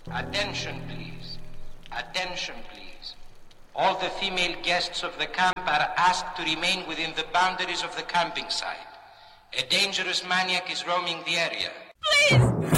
Attention, please. Attention, please. All the female guests of the camp are asked to remain within the boundaries of the camping site. A dangerous maniac is roaming the area. Please!